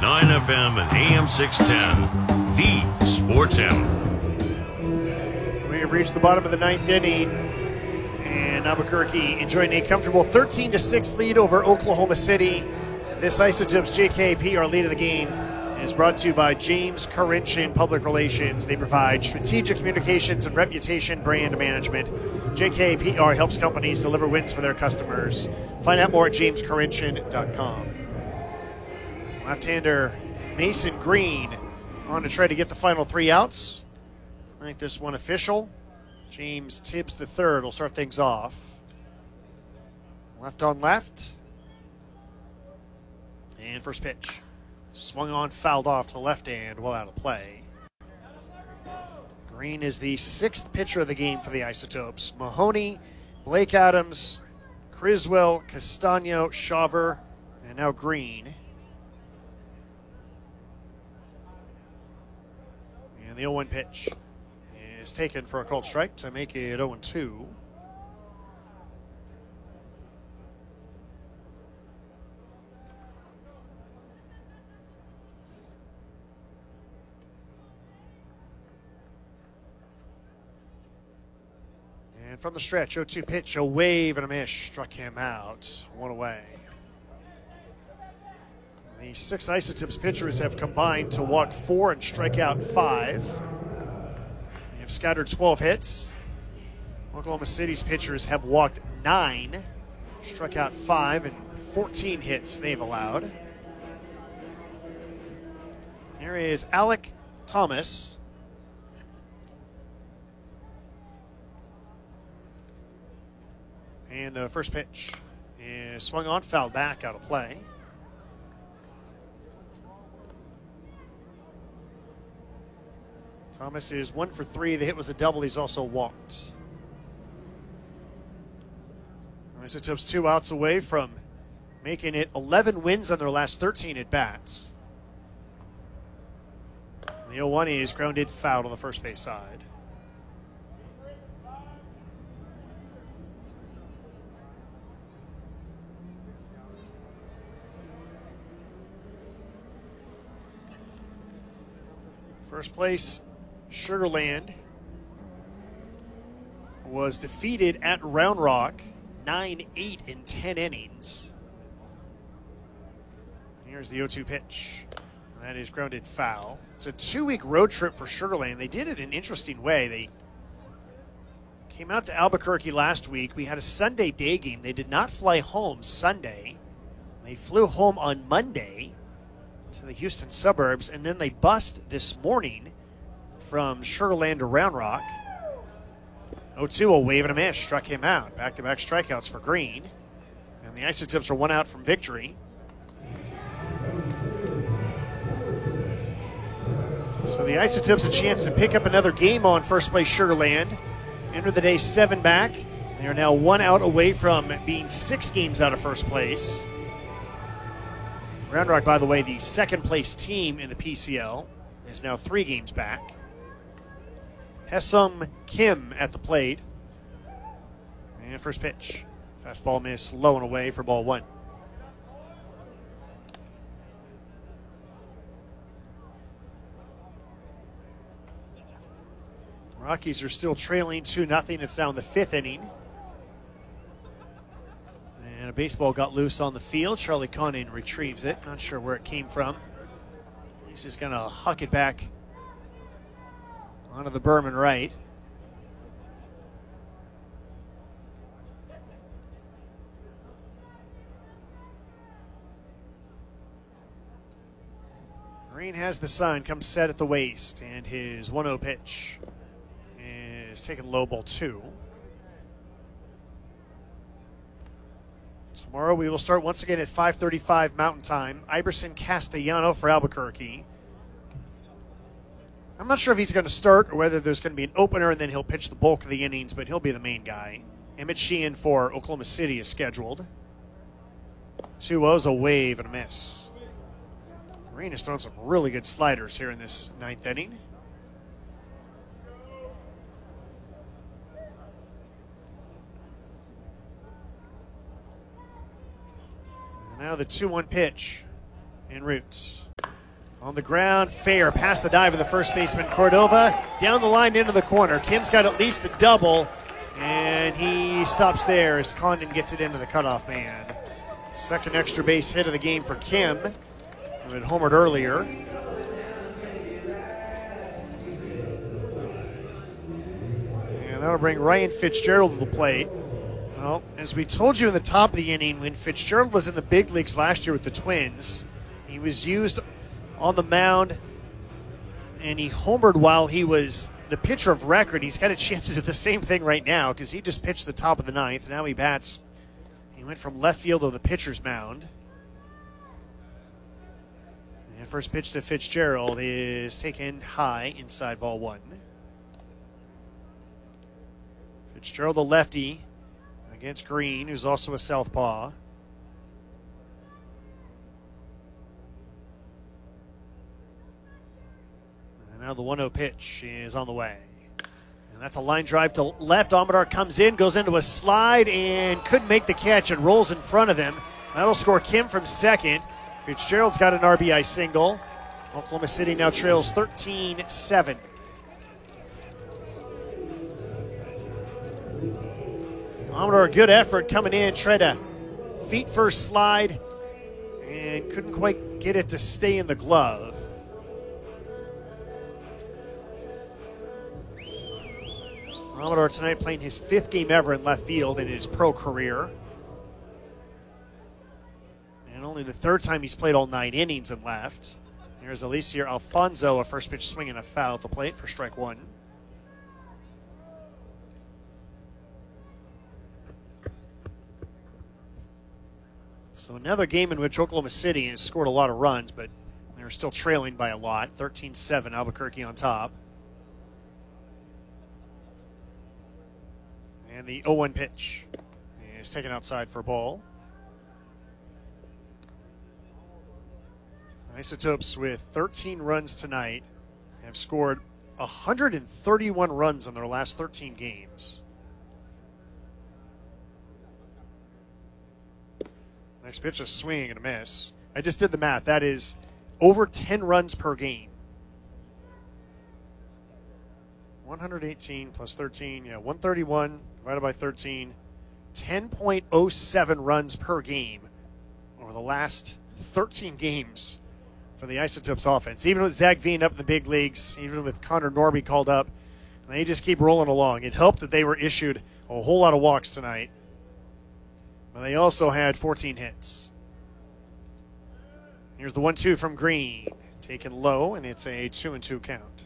FM and AM 610, the Sports Animal. We have reached the bottom of the ninth inning, and Albuquerque enjoying a comfortable 13-6 lead over Oklahoma City. This Isotopes JKP, our lead of the game, is brought to you by James Karinchin Public Relations. They provide strategic communications and reputation brand management. JKPR helps companies deliver wins for their customers. Find out more at jameskarinchin.com. Left-hander Mason Green on to try to get the final three outs. I think this one official. James Tibbs III will start things off. Left on left. And first pitch. Swung on, fouled off to the left hand, well out of play. Green is the sixth pitcher of the game for the Isotopes. Mahoney, Blake Adams, Criswell, Castano, Shaver, and now Green. And the 0-1 pitch is taken for a called strike to make it 0-2. And from the stretch, 0-2 pitch, a wave and a miss, struck him out, one away. The six Isotopes pitchers have combined to walk 4 and strike out 5. They have scattered 12 hits. Oklahoma City's pitchers have walked 9, struck out 5, and 14 hits they've allowed. Here is Alec Thomas. And the first pitch is swung on, fouled back, out of play. Thomas is 1 for 3. The hit was a double. He's also walked. Isotopes 2 outs away from making it 11 wins on their last 13 at-bats. The 0-1 is grounded foul to the first base side. First place, Sugar Land was defeated at Round Rock 9-8 in 10 innings. Here's the 0-2 pitch. That is grounded foul. It's a 2-week road trip for Sugar Land. They did it in an interesting way. They came out to Albuquerque last week. We had a Sunday day game. They did not fly home Sunday. They flew home on Monday to the Houston suburbs, and then they bussed this morning from Sugar Land to Round Rock. 0-2, a wave and a miss, struck him out. Back-to-back strikeouts for Green. And the Isotopes are 1 out from victory. So the Isotopes a chance to pick up another game on first place Sugar Land. Enter the day 7 back. They are now 1 out away from being 6 games out of first place. Round Rock, by the way, the second place team in the PCL, is now 3 games back. Hesum Kim at the plate. And first pitch. Fastball miss, low and away for ball 1. Rockies are still trailing 2-0. It's now in the 5th inning. And a baseball got loose on the field. Charlie Conning retrieves it. Not sure where it came from. He's just going to huck it back onto the Berman right. Green has the sign, comes set at the waist, and his 1-0 pitch is taken low, ball 2. Tomorrow we will start once again at 5:35 Mountain Time. Iverson Castellano for Albuquerque. I'm not sure if he's going to start or whether there's going to be an opener and then he'll pitch the bulk of the innings, but he'll be the main guy. Emmett Sheehan for Oklahoma City is scheduled. 2-0's a wave and a miss. Green has thrown some really good sliders here in this 9th inning. And now the 2-1 pitch en route. On the ground, fair. Past the dive of the first baseman, Cordova. Down the line into the corner. Kim's got at least a double, and he stops there as Condon gets it into the cutoff man. Second extra base hit of the game for Kim, who had homered earlier. And that'll bring Ryan Fitzgerald to the plate. Well, as we told you in the top of the inning, when Fitzgerald was in the big leagues last year with the Twins, he was used on the mound, and he homered while he was the pitcher of record. He's got a chance to do the same thing right now because he just pitched the top of the ninth, and now he bats. He went from left field to the pitcher's mound. And first pitch to Fitzgerald is taken high, inside ball one. Fitzgerald, the lefty, against Green, who's also a southpaw. And now the 1-0 pitch is on the way. And that's a line drive to left. Amador comes in, goes into a slide, and couldn't make the catch and rolls in front of him. That'll score Kim from second. Fitzgerald's got an RBI single. Oklahoma City now trails 13-7. Amador, good effort coming in, tried to feet first slide, and couldn't quite get it to stay in the glove. Amador tonight playing his 5th game ever in left field in his pro career. And only the 3rd time he's played all 9 innings in left. Here's Alicia Alfonso, a first pitch swing and a foul at the plate for strike one. So another game in which Oklahoma City has scored a lot of runs, but they're still trailing by a lot. 13-7, Albuquerque on top. And the 0-1 pitch is taken outside for a ball. Isotopes with 13 runs tonight have scored 131 runs in their last 13 games. Next pitch, a swing and a miss. I just did the math. That is over 10 runs per game. 118 plus 13, 131 divided by 13. 10.07 runs per game over the last 13 games for the Isotopes offense. Even with Zach Veen up in the big leagues, even with Connor Norby called up, they just keep rolling along. It helped that they were issued a whole lot of walks tonight. But they also had 14 hits. Here's the 1-2 from Green. Taken low, and it's a 2-2 count.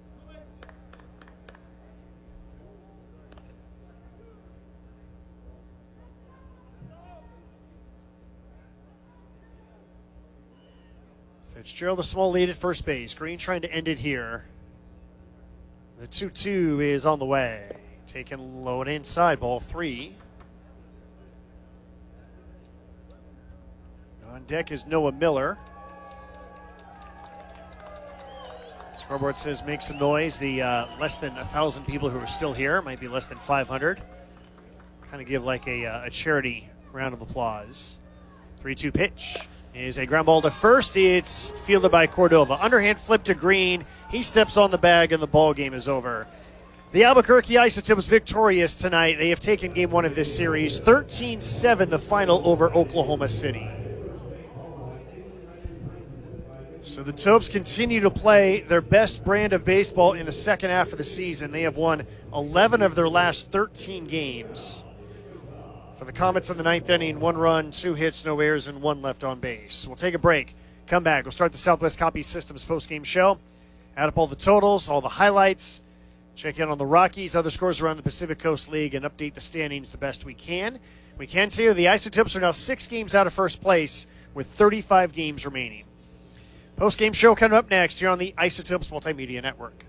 Fitzgerald, a small lead at first base. Green trying to end it here. The 2-2 is on the way. Taken low and inside, ball 3. On deck is Noah Miller. Scoreboard says make some noise. The less than 1,000 people who are still here, might be less than 500. Kind of give like a charity round of applause. 3-2 pitch is a ground ball to first. It's fielded by Cordova. Underhand flip to Green. He steps on the bag and the ball game is over. The Albuquerque Isotopes victorious tonight. They have taken game 1 of this series. 13-7 the final over Oklahoma City. So the Topes continue to play their best brand of baseball in the second half of the season. They have won 11 of their last 13 games. For the Comets in the 9th inning, 1 run, 2 hits, no errors, and 1 left on base. We'll take a break. Come back. We'll start the Southwest Copy Systems postgame show. Add up all the totals, all the highlights. Check in on the Rockies, other scores around the Pacific Coast League, and update the standings the best we can. We can tell you the Isotopes are now 6 games out of first place with 35 games remaining. Post-game show coming up next here on the Isotopes Multimedia Network.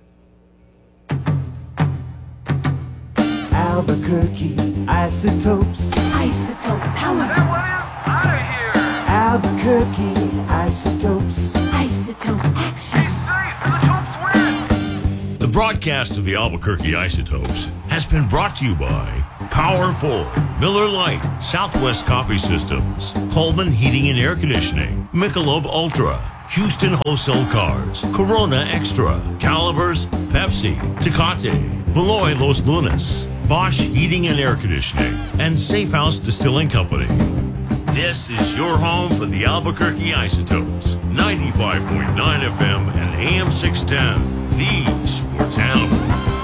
Albuquerque Isotopes. Isotope power. That one is out of here. Albuquerque Isotopes. Isotope action. He's safe and the Topes win. The broadcast of the Albuquerque Isotopes has been brought to you by Power 4, Miller Lite, Southwest Copy Systems, Coleman Heating and Air Conditioning, Michelob Ultra, Houston Wholesale Cars, Corona Extra, Calibers, Pepsi, Tecate, Malloy Los Lunas, Bosch Heating and Air Conditioning, and Safe House Distilling Company. This is your home for the Albuquerque Isotopes, 95.9 FM and AM 610, the Sports Animal.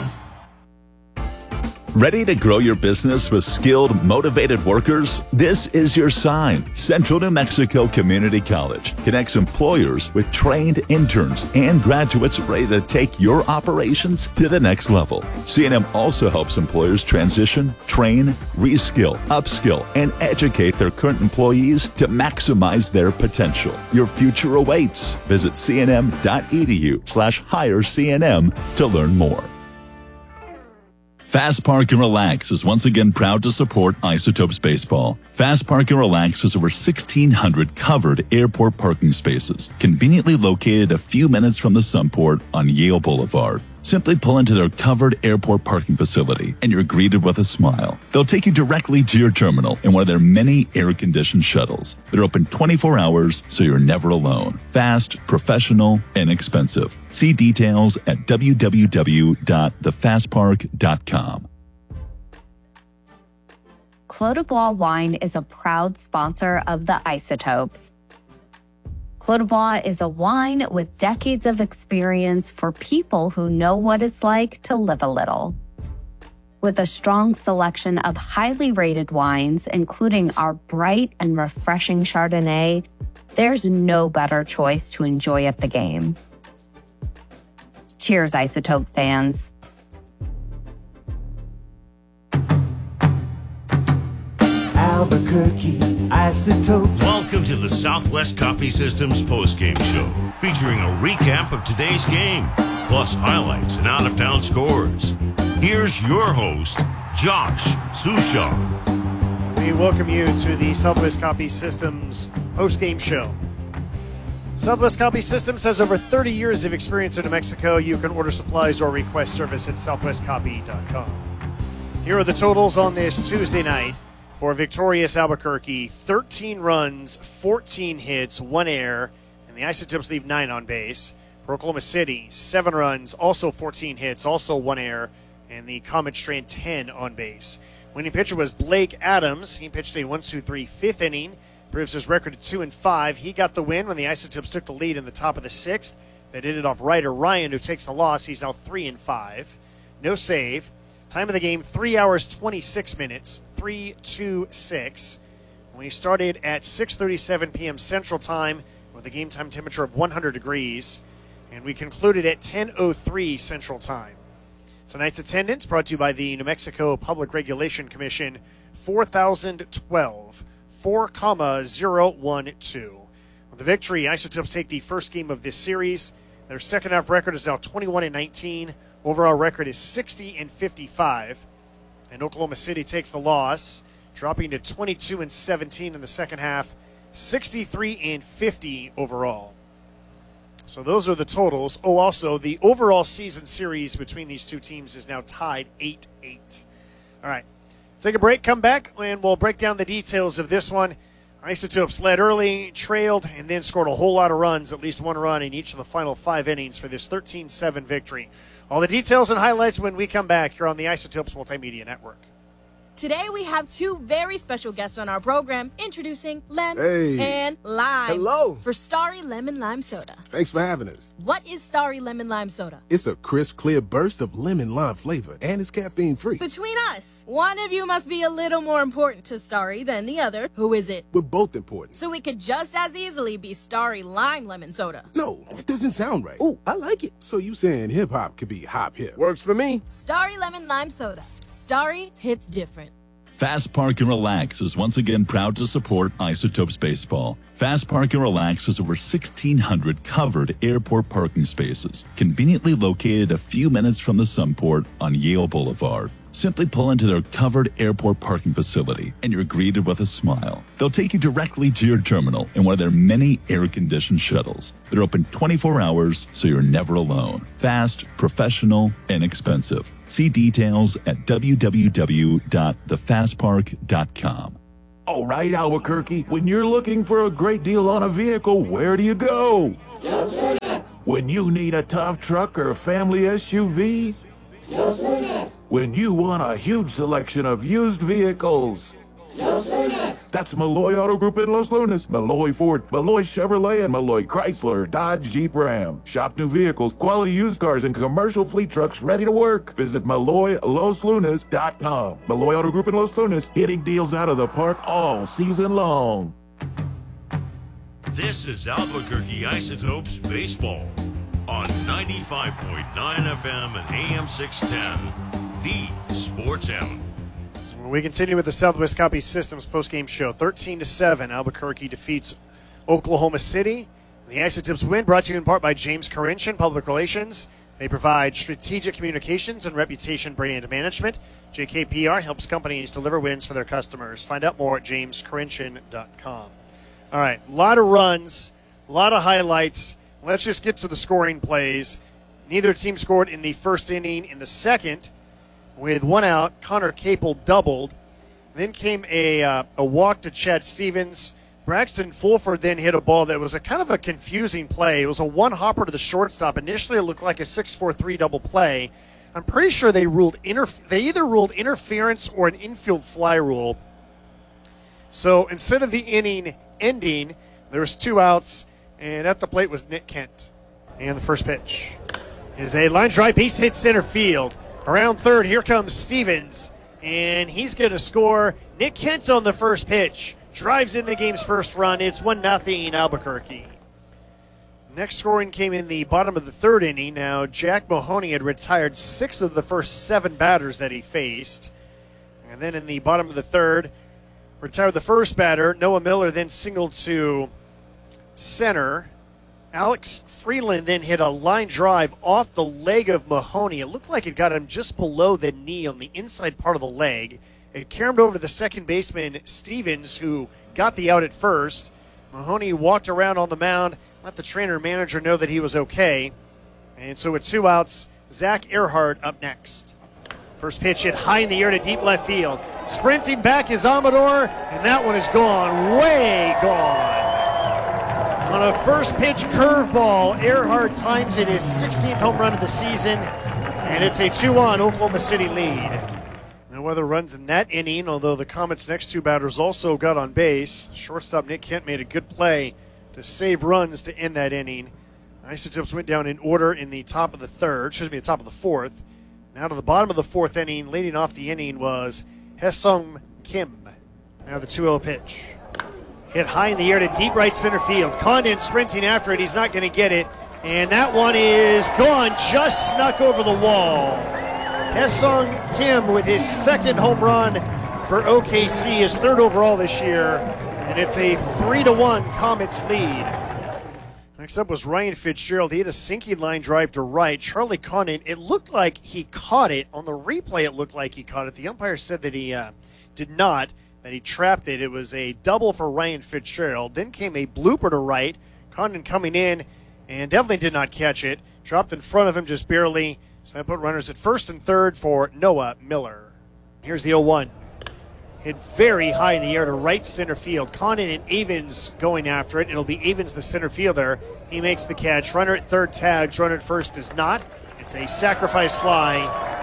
Ready to grow your business with skilled, motivated workers? This is your sign. Central New Mexico Community College connects employers with trained interns and graduates ready to take your operations to the next level. C&M also helps employers transition, train, reskill, upskill, and educate their current employees to maximize their potential. Your future awaits. Visit cnm.edu/hire CNM to learn more. Fast Park and Relax is once again proud to support Isotopes Baseball. Fast Park and Relax has over 1,600 covered airport parking spaces, conveniently located a few minutes from the Sunport on Yale Boulevard. Simply pull into their covered airport parking facility and you're greeted with a smile. They'll take you directly to your terminal in one of their many air-conditioned shuttles. They're open 24 hours, so you're never alone. Fast, professional, inexpensive. See details at www.thefastpark.com. Clos du Bois Wine is a proud sponsor of the Isotopes. Clos du Bois is a wine with decades of experience for people who know what it's like to live a little. With a strong selection of highly rated wines, including our bright and refreshing Chardonnay, there's no better choice to enjoy at the game. Cheers, Isotope fans. Albuquerque Isotopes. Welcome to the Southwest Copy Systems postgame show, featuring a recap of today's game, plus highlights and out-of-town scores. Here's your host, Josh Sushar. We welcome you to the Southwest Copy Systems postgame show. Southwest Copy Systems has over 30 years of experience in New Mexico. You can order supplies or request service at southwestcopy.com. Here are the totals on this Tuesday night. For victorious Albuquerque, 13 runs, 14 hits, 1 error, and the Isotopes leave 9 on base. For Oklahoma City, 7 runs, also 14 hits, also 1 error, and the Comet Strand 10 on base. Winning pitcher was Blake Adams. He pitched a 1-2-3 fifth inning, proves his record at 2-5. He got the win when the Isotopes took the lead in the top of the 6th. They did it off Ryder Ryan, who takes the loss. He's now 3-5. No save. Time of the game, 3 hours, 26 minutes, 3:26. We started at 6:37 p.m. Central Time with a game time temperature of 100 degrees, and we concluded at 10:03 Central Time. Tonight's attendance brought to you by the New Mexico Public Regulation Commission, 4,012, 4,012. With the victory, Isotopes take the first game of this series. Their second half record is now 21-19. Overall record is 60-55, and Oklahoma City takes the loss, dropping to 22-17 in the second half, 63-50 overall. So those are the totals. Oh, also, the overall season series between these two teams is now tied 8-8. All right, take a break, come back, and we'll break down the details of this one. Isotopes led early, trailed, and then scored a whole lot of runs, at least 1 run in each of the final 5 innings for this 13-7 victory. All the details and highlights when we come back here on the Isotopes Multimedia Network. Today we have 2 very special guests on our program, introducing Lem and Lime. Hello. For Starry Lemon Lime Soda. Thanks for having us. What is Starry Lemon Lime Soda? It's a crisp, clear burst of lemon lime flavor, and it's caffeine-free. Between us, one of you must be a little more important to Starry than the other. Who is it? We're both important. So it could just as easily be Starry Lime Lemon Soda. No, that doesn't sound right. Oh, I like it. So you saying hip-hop could be hop-hip? Works for me. Starry Lemon Lime Soda. Starry hits different. Fast Park and Relax is once again proud to support Isotopes Baseball. Fast Park and Relax has over 1,600 covered airport parking spaces, conveniently located a few minutes from the Sunport on Yale Boulevard. Simply pull into their covered airport parking facility and you're greeted with a smile. They'll take you directly to your terminal in one of their many air-conditioned shuttles. They're open 24 hours, so you're never alone. Fast, professional, inexpensive. See details at www.thefastpark.com. All right, Albuquerque, when you're looking for a great deal on a vehicle, where do you go? Los Lunas. When you need a tough truck or a family SUV? Los Lunas. When you want a huge selection of used vehicles? Los Lunas. That's Malloy Auto Group in Los Lunas. Malloy Ford, Malloy Chevrolet, and Malloy Chrysler, Dodge, Jeep, Ram. Shop new vehicles, quality used cars, and commercial fleet trucks ready to work. Visit MalloyLosLunas.com. Malloy Auto Group in Los Lunas, hitting deals out of the park all season long. This is Albuquerque Isotopes Baseball on 95.9 FM and AM 610, the Sports Animal. We continue with the Southwest Copy Systems postgame show. 13-7, Albuquerque defeats Oklahoma City. The Isotopes win brought to you in part by James Corrinchin, Public Relations. They provide strategic communications and reputation brand management. JKPR helps companies deliver wins for their customers. Find out more at jamescorrinchin.com. All right, a lot of runs, a lot of highlights. Let's just get to the scoring plays. Neither team scored in the first inning. In the second, with one out, Connor Capel doubled. Then came a walk to Chad Stevens. Braxton Fulford then hit a ball that was a kind of a confusing play. It was a one-hopper to the shortstop. Initially, it looked like a 6-4-3 double play. I'm pretty sure they either ruled interference or an infield fly rule. So instead of the inning ending, there was 2 outs, and at the plate was Nick Kent. And the first pitch is a line drive, base hit center field. Around third, here comes Stevens, and he's going to score. Nick Kent on the first pitch. Drives in the game's first run. It's 1-0 Albuquerque. Next scoring came in the bottom of the third inning. Now, Jack Mahoney had retired 6 of the first 7 batters that he faced. And then in the bottom of the third, retired the first batter. Noah Miller then singled to center. Alex Freeland then hit a line drive off the leg of Mahoney. It looked like it got him just below the knee on the inside part of the leg. It caromed over to the second baseman, Stevens, who got the out at first. Mahoney walked around on the mound, let the trainer and manager know that he was okay. And so with 2 outs, Zach Earhart up next. First pitch hit high in the air to deep left field. Sprinting back is Amador, and that one is gone, way gone. On a first pitch curveball, Earhart times it his 16th home run of the season, and it's a 2-1 Oklahoma City lead. No other runs in that inning, although the Comets' next 2 batters also got on base. Shortstop Nick Kent made a good play to save runs to end that inning. Isotopes went down in order in the top of the fourth. Now to the bottom of the 4th inning, leading off the inning was Haesung Kim. Now the 2-0 pitch. Hit high in the air to deep right center field. Condon sprinting after it. He's not going to get it. And that one is gone. Just snuck over the wall. Haesung Kim with his 2nd home run for OKC, his 3rd overall this year. And it's a 3-1 Comets lead. Next up was Ryan Fitzgerald. He had a sinking line drive to right. Charlie Condon, it looked like he caught it. On the replay, it looked like he caught it. The umpire said that he did not, that he trapped it. It was a double for Ryan Fitzgerald. Then came a blooper to right. Condon coming in and definitely did not catch it. Dropped in front of him just barely. So that put runners at first and third for Noah Miller. Here's the 0-1. Hit very high in the air to right center field. Condon and Avens going after it. It'll be Avens, the center fielder. He makes the catch. Runner at third tags. Runner at first is not. It's a sacrifice fly.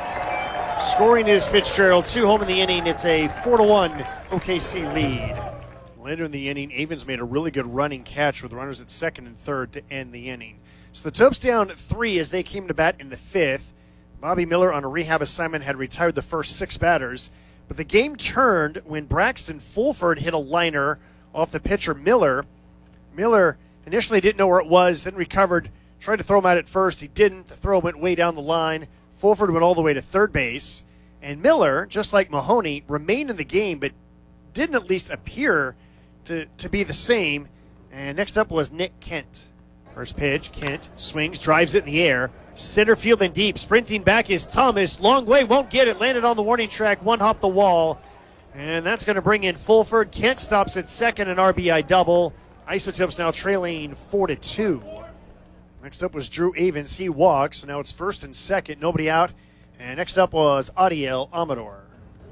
Scoring is Fitzgerald. 2 home in the inning. It's a 4-1 OKC lead. Later in the inning, Avens made a really good running catch with runners at second and third to end the inning. So the Topes down 3 as they came to bat in the 5th. Bobby Miller on a rehab assignment had retired the first 6 batters. But the game turned when Braxton Fulford hit a liner off the pitcher Miller. Miller initially didn't know where it was, then recovered, tried to throw him out at first. He didn't. The throw went way down the line. Fulford went all the way to third base. And Miller, just like Mahoney, remained in the game but didn't at least appear to be the same. And next up was Nick Kent. First pitch, Kent swings, drives it in the air. Center field and deep. Sprinting back is Thomas. Long way, won't get it. Landed on the warning track. 1 hop the wall. And that's going to bring in Fulford. Kent stops at second, an RBI double. Isotopes now trailing 4-2. Next up was Drew Avens. He walks. Now it's first and second. Nobody out. And next up was Adiel Amador.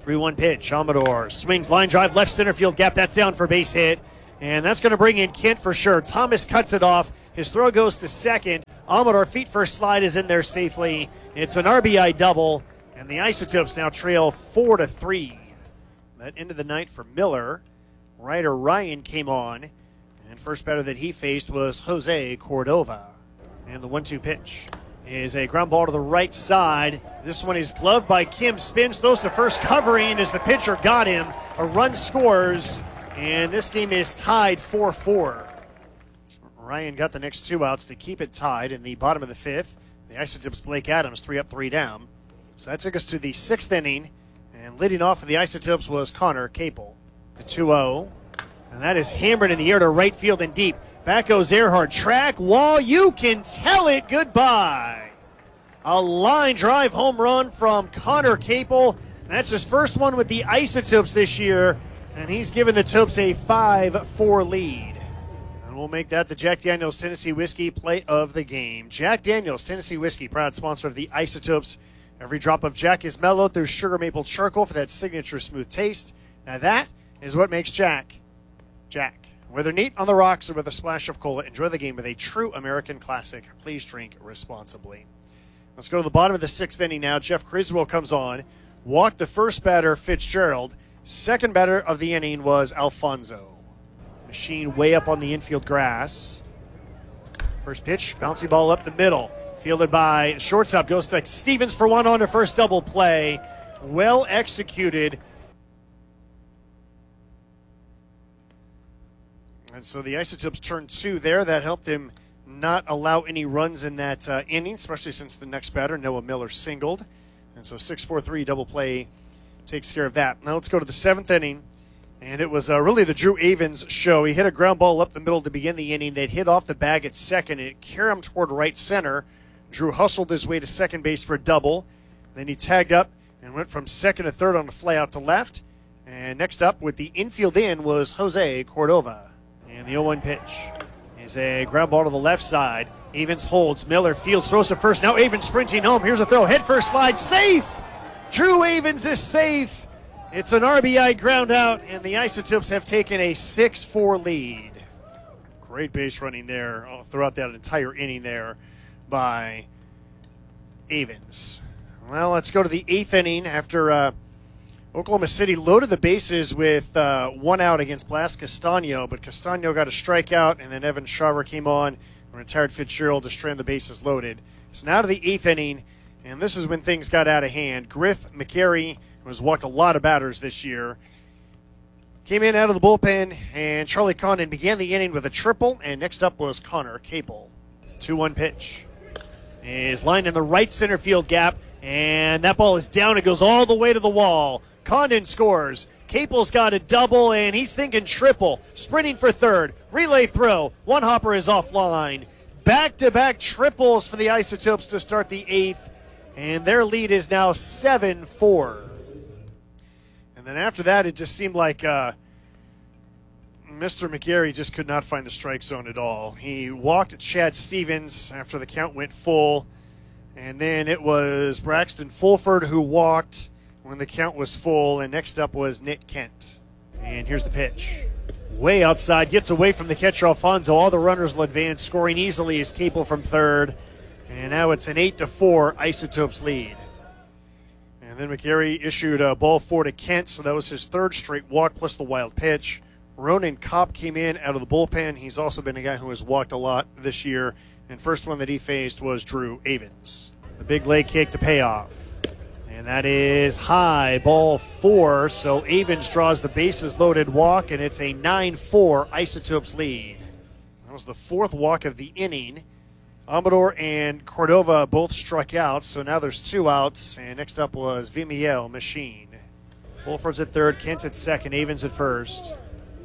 3-1 pitch. Amador swings, line drive, left center field gap. That's down for base hit. And that's going to bring in Kent for sure. Thomas cuts it off. His throw goes to second. Amador feet first slide is in there safely. It's an RBI double. And the Isotopes now trail 4-3. That end of the night for Miller. Ryder Ryan came on. And first batter that he faced was Jose Cordova. And the 1-2 pitch is a ground ball to the right side. This one is gloved by Kim. Spins, throws to first, covering as the pitcher got him. A run scores, and this game is tied 4-4. Ryan got the next 2 outs to keep it tied in the bottom of the 5th. The Isotopes' Blake Adams 3 up, 3 down. So that took us to the 6th inning, and leading off for the Isotopes was Connor Capel. The 2-0, and that is hammered in the air to right field and deep. Back goes Earhart. Track, wall, you can tell it goodbye. A line drive home run from Connor Capel. That's his first one with the Isotopes this year, and he's given the Topes a 5-4 lead. And we'll make that the Jack Daniel's Tennessee Whiskey play of the game. Jack Daniel's Tennessee Whiskey, proud sponsor of the Isotopes. Every drop of Jack is mellowed through sugar maple charcoal for that signature smooth taste. Now that is what makes Jack, Jack. Whether neat on the rocks or with a splash of cola, enjoy the game with a true American classic. Please drink responsibly. Let's go to the bottom of the 6th inning now. Jeff Criswell comes on. Walked the first batter, Fitzgerald. Second batter of the inning was Alfonso. Machine way up on the infield grass. First pitch, bouncy ball up the middle. Fielded by shortstop, goes to Stevens for one on to first, double play. Well executed. And so the Isotopes turned 2 there. That helped him not allow any runs in that inning, especially since the next batter, Noah Miller, singled. And so 6-4-3 double play takes care of that. Now let's go to the 7th inning. And it was really the Drew Avens show. He hit a ground ball up the middle to begin the inning. They'd hit off the bag at second. It carried him toward right center. Drew hustled his way to second base for a double. Then he tagged up and went from second to third on the fly out to left. And next up with the infield in was Jose Cordova. And the 0-1 pitch is a ground ball to the left side. Avens holds. Miller fields, throws to first. Now Avens sprinting home. Here's a throw. Head first slide. Safe! Drew Avens is safe. It's an RBI ground out, and the Isotopes have taken a 6-4 lead. Great base running there throughout that entire inning there by Avens. Well, let's go to the 8th inning after Oklahoma City loaded the bases with 1 out against Blas Castaño, but Castaño got a strikeout, and then Evan Schauber came on and retired Fitzgerald to strand the bases loaded. So now to the 8th inning, and this is when things got out of hand. Griff McCary, who has walked a lot of batters this year, came in out of the bullpen, and Charlie Condon began the inning with a triple, and next up was Connor Capel. 2-1 pitch is lined in the right center field gap, and that ball is down. It goes all the way to the wall. Condon scores. Capel's got a double, and he's thinking triple. Sprinting for third. Relay throw. One hopper is offline. Back-to-back triples for the Isotopes to start the 8th, and their lead is now 7-4. And then after that, it just seemed like Mr. McGarry just could not find the strike zone at all. He walked Chad Stevens after the count went full, and then it was Braxton Fulford who walked when the count was full, and next up was Nick Kent. And here's the pitch. Way outside, gets away from the catcher Alfonso. All the runners will advance, scoring easily is Capel from third. And now it's an 8-4 Isotopes lead. And then McGarry issued a ball 4 to Kent, so that was his 3rd straight walk plus the wild pitch. Ronan Kopp came in out of the bullpen. He's also been a guy who has walked a lot this year. And first one that he faced was Drew Avens. The big leg kick to pay off. And that is high, ball 4. So Avens draws the bases loaded walk, and it's a 9-4 Isotopes lead. That was the 4th walk of the inning. Amador and Cordova both struck out, so now there's 2 outs. And next up was Vimiel Machine. Fulford's at third, Kent at second, Avens at first.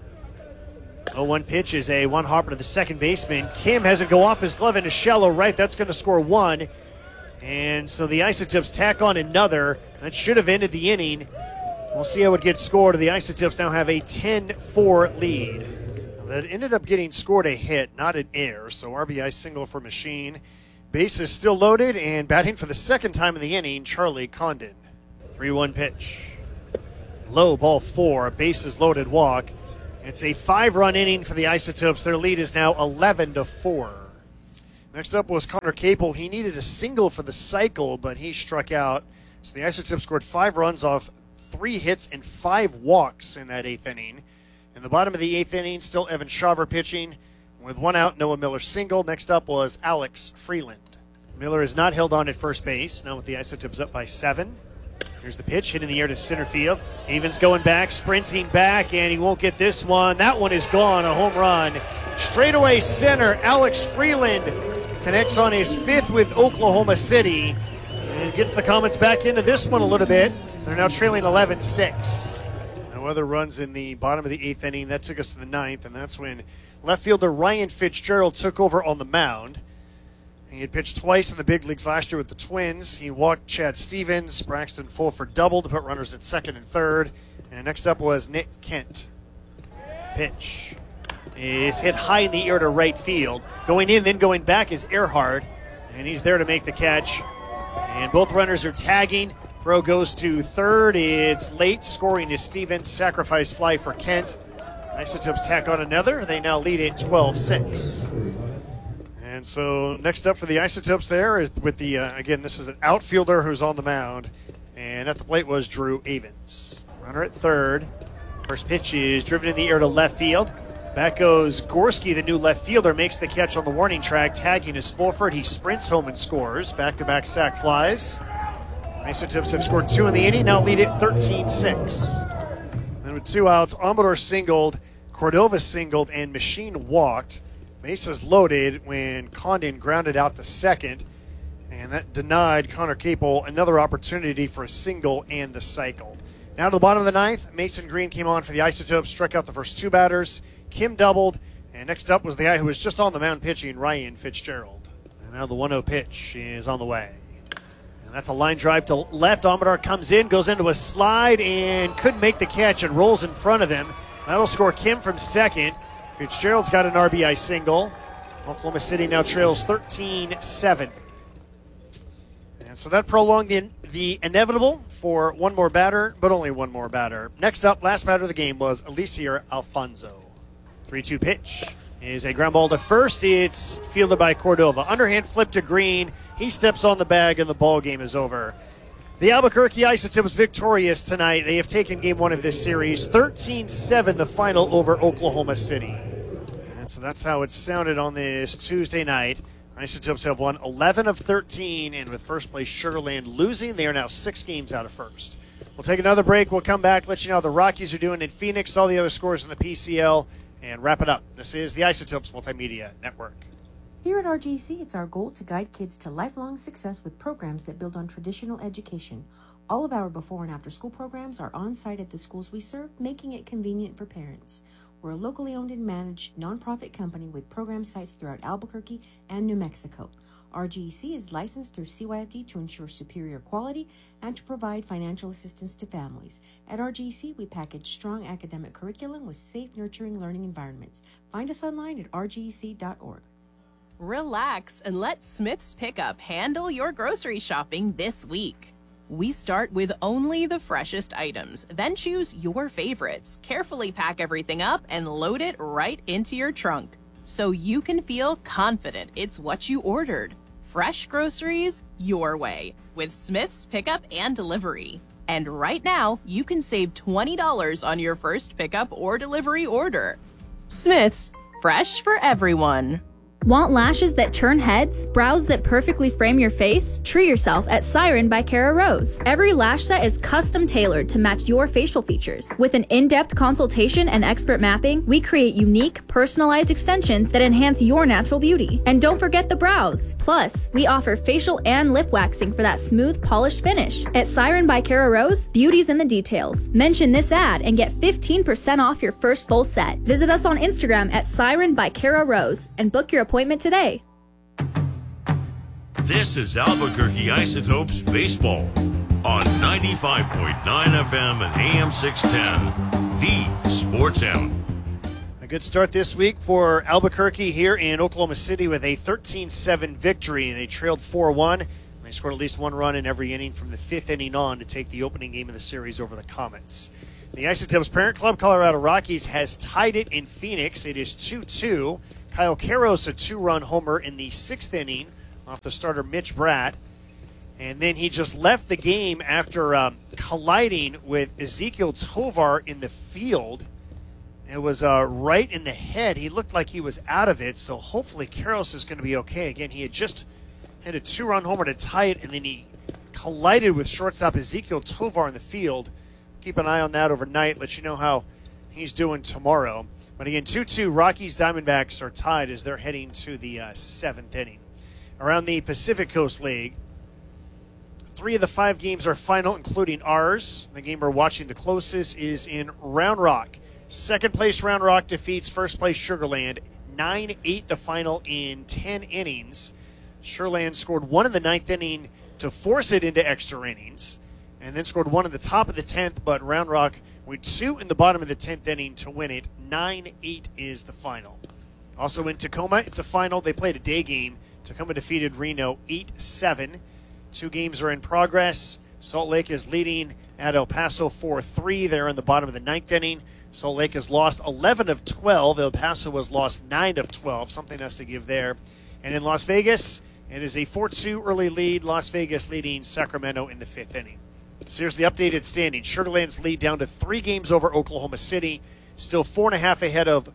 0-1 pitch is a one hopper to the second baseman. Kim has it go off his glove into shallow right. That's going to score 1. And so the Isotopes tack on another. That should have ended the inning. We'll see how it gets scored. The Isotopes now have a 10-4 lead. That ended up getting scored a hit, not an error. So RBI single for Machine. Bases still loaded, and batting for the second time in the inning, Charlie Condon. 3-1 pitch Low, ball 4, bases loaded walk. It's a 5-run inning for the Isotopes. Their lead is now 11-4. Next up was Connor Capel. He needed a single for the cycle, but he struck out. So the Isotopes scored 5 runs off 3 hits and 5 walks in that 8th inning. In the bottom of the 8th inning, still Evan Shaver pitching. With 1 out, Noah Miller single. Next up was Alex Freeland. Miller is not held on at first base. Now with the Isotopes up by 7. Here's the pitch, hit in the air to center field. Avens going back, sprinting back, and he won't get this one. That one is gone, a home run. Straightaway center, Alex Freeland connects on his 5th with Oklahoma City and gets the Comets back into this one a little bit. They're now trailing 11-6. No other runs in the bottom of the 8th inning. That took us to the 9th, and that's when left fielder Ryan Fitzgerald took over on the mound. He had pitched twice in the big leagues last year with the Twins. He walked Chad Stevens. Braxton Fulford doubled to put runners at 2nd and 3rd. And next up was Nick Kent. Pitch is hit high in the air to right field. Going in, then going back is Earhart. And he's there to make the catch. And both runners are tagging. Throw goes to 3rd. It's late. Scoring is Stevens. Sacrifice fly for Kent. Isotopes tack on another. They now lead it 12-6. And so next up for the Isotopes there is with the, again, this is an outfielder who's on the mound. And at the plate was Drew Avens. Runner at 3rd. First pitch is driven in the air to left field. Back goes Gorski, the new left fielder, makes the catch on the warning track. Tagging is Fulford. He sprints home and scores. Back-to-back sac flies. Isotopes have scored 2 in the inning, now lead it 13-6. Then with 2 outs, Amador singled, Cordova singled, and Machine walked. Bases loaded when Condon grounded out to 2nd, and that denied Connor Capel another opportunity for a single and the cycle. Now to the bottom of the 9th, Mason Green came on for the Isotopes, struck out the first 2 batters. Kim doubled, and next up was the guy who was just on the mound pitching, Ryan Fitzgerald. And now the 1-0 pitch is on the way. And that's a line drive to left. Amador comes in, goes into a slide, and couldn't make the catch and rolls in front of him. That'll score Kim from 2nd. Fitzgerald's got an RBI single. Oklahoma City now trails 13-7. And so that prolonged the inevitable for one more batter, but only one more batter. Next up, last batter of the game was Elisier Alfonso. 3-2 pitch is a ground ball to first. It's fielded by Cordova. Underhand flip to Green. He steps on the bag, and the ball game is over. The Albuquerque Isotopes victorious tonight. They have taken game 1 of this series. 13-7 the final over Oklahoma City. And so that's how it sounded on this Tuesday night. Isotopes have won 11 of 13, and with first place Sugar Land losing, they are now 6 games out of first. We'll take another break. We'll come back, let you know how the Rockies are doing in Phoenix, all the other scores in the PCL, and wrap it up. This is the Isotopes Multimedia Network. Here at RGC, it's our goal to guide kids to lifelong success with programs that build on traditional education. All of our before and after school programs are on site at the schools we serve, making it convenient for parents. We're a locally owned and managed nonprofit company with program sites throughout Albuquerque and New Mexico. RGC is licensed through CYFD to ensure superior quality and to provide financial assistance to families. At RGC, we package strong academic curriculum with safe, nurturing learning environments. Find us online at rgec.org. Relax and let Smith's Pickup handle your grocery shopping this week. We start with only the freshest items, then choose your favorites, carefully pack everything up, and load it right into your trunk, so you can feel confident it's what you ordered. Fresh groceries your way with Smith's Pickup and Delivery. And right now, you can save $20 on your first pickup or delivery order. Smith's, fresh for everyone. Want lashes that turn heads? Brows that perfectly frame your face? Treat yourself at Siren by Cara Rose. Every lash set is custom tailored to match your facial features. With an in-depth consultation and expert mapping, we create unique, personalized extensions that enhance your natural beauty. And don't forget the brows. Plus, we offer facial and lip waxing for that smooth, polished finish. At Siren by Cara Rose, beauty's in the details. Mention this ad and get 15% off your first full set. Visit us on Instagram at Siren by Cara Rose and book your appointment today. This is Albuquerque Isotopes Baseball on 95.9 FM and AM 610, the Sports Animal. A good start this week for Albuquerque here in Oklahoma City with a 13-7 victory. They trailed 4-1. They scored at least one run in every inning from the 5th inning on to take the opening game of the series over the Comets. The Isotopes parent club, Colorado Rockies, has tied it in Phoenix. It is 2-2. Kyle Karros, a 2-run homer in the 6th inning off the starter Mitch Bratt. And then he just left the game after colliding with Ezekiel Tovar in the field. It was right in the head. He looked like he was out of it, so hopefully Karros is going to be okay. Again, he had just had a 2-run homer to tie it, and then he collided with shortstop Ezekiel Tovar in the field. Keep an eye on that overnight. Let you know how he's doing tomorrow. But again, 2-2, Rockies Diamondbacks are tied as they're heading to the 7th inning. Around the Pacific Coast League, 3 of the 5 games are final, including ours. The game we're watching the closest is in Round Rock. Second place Round Rock defeats first place Sugar Land 9-8 the final in 10 innings. Sugar Land scored 1 in the 9th inning to force it into extra innings, and then scored 1 in the top of the 10th, but Round Rock with 2 in the bottom of the 10th inning to win it. 9-8 is the final. Also in Tacoma, it's a final. They played a day game. Tacoma defeated Reno 8-7. 2 games are in progress. Salt Lake is leading at El Paso 4-3. They're in the bottom of the 9th inning. Salt Lake has lost 11 of 12. El Paso has lost 9 of 12. Something has to give there. And in Las Vegas, it is a 4-2 early lead. Las Vegas leading Sacramento in the 5th inning. So here's the updated standing. Sugar Land's lead down to 3 games over Oklahoma City. Still 4.5 ahead of,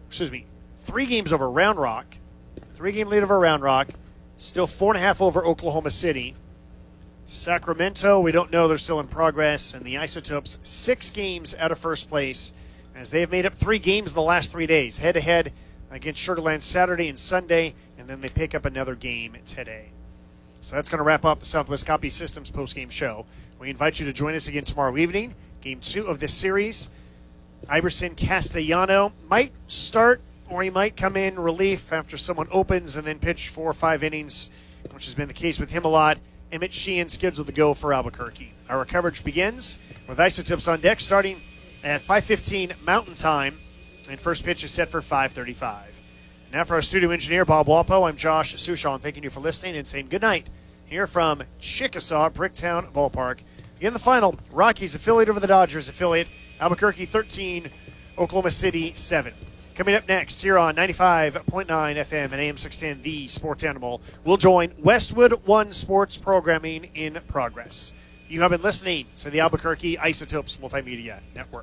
3 games over Round Rock. 3-game lead over Round Rock. Still 4.5 over Oklahoma City. Sacramento, we don't know. They're still in progress. And the Isotopes, 6 games out of first place, as they have made up 3 games in the last 3 days. Head-to-head against Sugar Land Saturday and Sunday, and then they pick up another game today. So that's going to wrap up the Southwest Copy Systems postgame show. We invite you to join us again tomorrow evening. Game 2 of this series. Iverson Castellano might start, or he might come in relief after someone opens and then pitch 4 or 5 innings, which has been the case with him a lot. Emmett Sheehan scheduled to go for Albuquerque. Our coverage begins with Isotopes on deck starting at 5:15 Mountain Time, and first pitch is set for 5:35. Now for our studio engineer, Bob Walpo, I'm Josh Sushan, thanking you for listening and saying good night here from Chickasaw, Bricktown Ballpark. In the final, Rockies affiliate over the Dodgers affiliate, Albuquerque 13, Oklahoma City 7. Coming up next here on 95.9 FM and AM 610, The Sports Animal, we'll join Westwood One Sports programming in progress. You have been listening to the Albuquerque Isotopes Multimedia Network.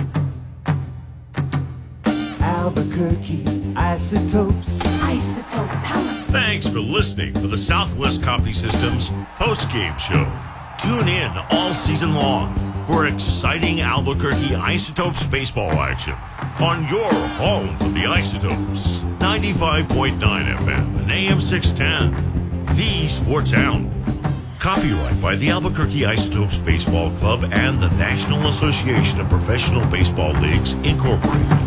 Albuquerque Isotopes. Isotope power. Thanks for listening to the Southwest Copy Systems postgame show. Tune in all season long for exciting Albuquerque Isotopes baseball action on your home for the Isotopes. 95.9 FM and AM 610, The Sports Animal. Copyright by the Albuquerque Isotopes Baseball Club and the National Association of Professional Baseball Leagues, Incorporated.